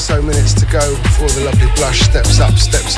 so minutes to go before the lovely Blush steps up, steps